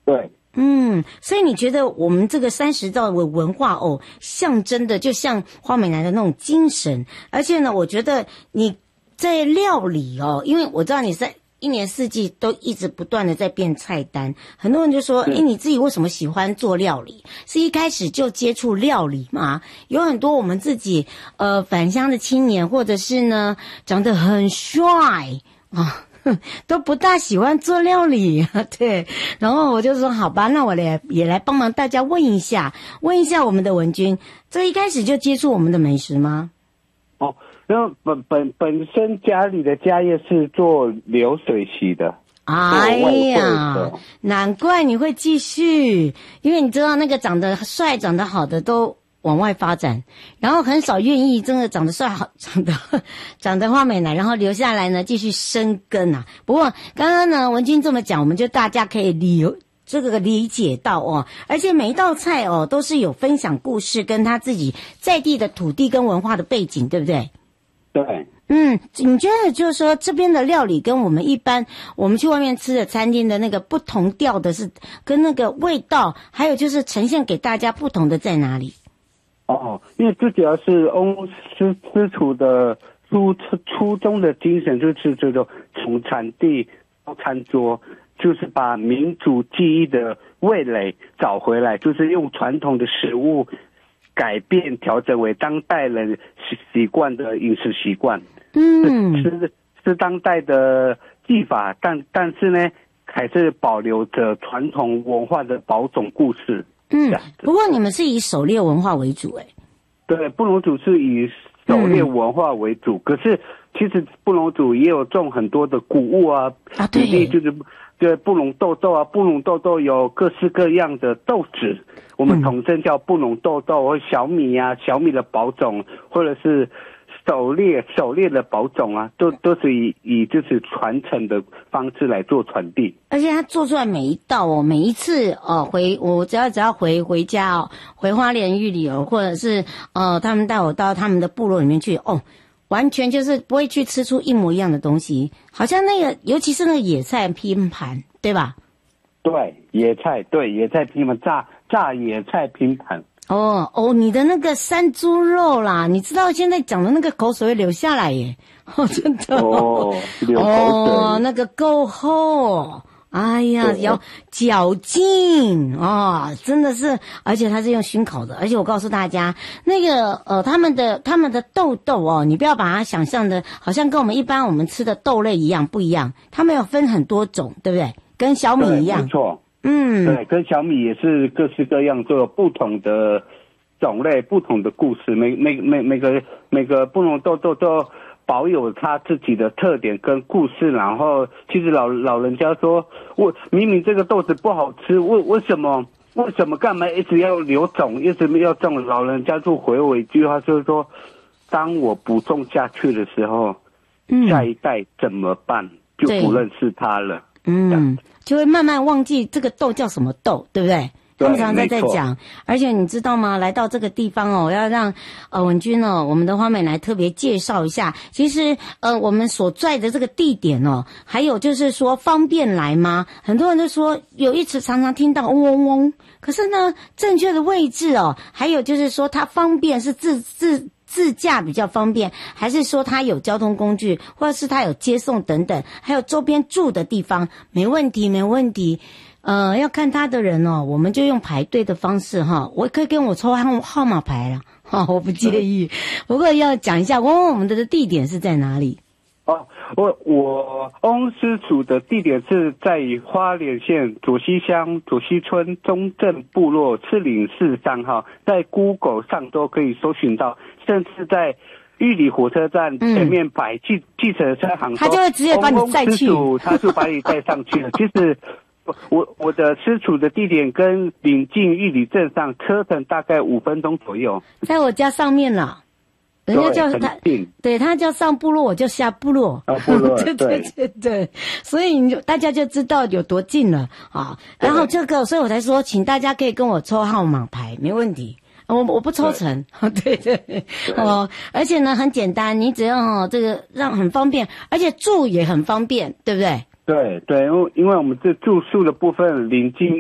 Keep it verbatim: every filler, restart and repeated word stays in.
对。 嗯，所以你觉得我们这个三十道的文化哦，象征的就像花美男的那种精神，而且呢，我觉得你在料理哦，因为我知道你在一年四季都一直不断的在变菜单，很多人就说，诶，你自己为什么喜欢做料理？是一开始就接触料理吗？有很多我们自己呃返乡的青年，或者是呢长得很帅啊。都不大喜欢做料理，对。然后我就说好吧，那我来也来帮忙大家问一下，问一下我们的文君，这一开始就接触我们的美食吗？ 哦，然后本本本身家里的家业是做流水席的。 哎呀，难怪你会继续，因为你知道那个长得帅、长得好的都往外发展，然后很少愿意真的长得帅好长得长得花美男，然后留下来呢继续生根啊。不过刚刚呢文君这么讲，我们就大家可以理这个理解到哦，而且每一道菜哦都是有分享故事跟他自己在地的土地跟文化的背景，对不对？ 对。 嗯，你觉得就是说这边的料理跟我们一般我们去外面吃的餐厅的那个不同调的是跟那个味道，还有就是呈现给大家不同的在哪里？ 哦，因为最主要是欧师师厨的初初衷的精神，就是这种从产地到餐桌，就是把民族记忆的味蕾找回来，就是用传统的食物改变调整为当代人习习惯的饮食习惯。嗯，是是当代的技法，但但是呢，还是保留着传统文化的保种故事。 嗯，不过你们是以狩猎文化为主，诶。 对，布农族是以狩猎文化为主，嗯、可是其实布农族也有种很多的谷物啊， 啊对， 比例就是对布农豆豆啊，布农豆豆有各式各样的豆子，我们统称叫布农豆豆，或小米啊，小米的保种，或者是狩猎狩猎的保种啊，都都是以以就是传承的方式来做传递。 而且他做出来每一道哦，每一次哦回我只要只要回回家哦，回花莲玉里哦，或者是呃他们带我到他们的部落里面去哦，完全就是不会去吃出一模一样的东西，好像那个尤其是那个野菜拼盘，对吧？ 对，野菜对野菜拼盘，炸炸野菜拼盘。 哦哦，你的那个山猪肉啦，你知道现在讲的那个口水会流下来耶，哦，真的哦，流口水， 哦，那个够厚，哎呀，要嚼劲哦，真的是，而且它是用熏烤的，而且我告诉大家，那个呃，他们的他们的豆豆哦，你不要把它想象的，好像跟我们一般我们吃的豆类一样，不一样，他们有分很多种，对不对？跟小米一样， 没错。 嗯， 对，跟小米也是各式各样，都有不同的种类、不同的故事。每每每每个每个布农豆豆都保有它自己的特点跟故事。然后，其实老老人家说，我明明这个豆子不好吃，为为什么为什么干嘛一直要留种，一直要种？老人家就回我一句话，就是说，当我不种下去的时候，嗯、下一代怎么办？就不认识它了。 嗯。就会慢慢忘记这个豆叫什么豆，对不对？他们常常在讲，而且你知道吗？来到这个地方哦，要让呃文君哦，我们的花美来特别介绍一下。其实呃，我们所在的这个地点哦，还有就是说方便来吗？很多人都说有一次常常听到嗡嗡嗡，可是呢，正确的位置哦，还有就是说它方便是自自。自驾比较方便，还是说他有交通工具，或者是他有接送等等，还有周边住的地方，没问题，没问题。呃，要看他的人哦，我们就用排队的方式哈，我可以跟我抽号号码牌啦，哈，我不介意。不过要讲一下，问问我们的地点是在哪里？ 哦，我我翁师厨的地点是在花莲县左溪乡左溪村中正部落赤岭市三号，在 Google 上都可以搜寻到，甚至在玉里火车站前面摆计计程车行， 他就会直接把你载去， 他就把你带上去了。其实我我的师厨的地点跟临近玉里镇上，车程大概五分钟左右，在我家上面了。人家叫他，对他叫上部落，我就下部落。 啊，部落， 对对对对，所以你就大家就知道有多近了啊。然后这个，所以我才说，请大家可以跟我抽号码牌，没问题。我我不抽成，对对对哦，而且呢很简单，你只要哦这个让很方便，而且住也很方便，对不对？ 对对，因为因为我们这住宿的部分临近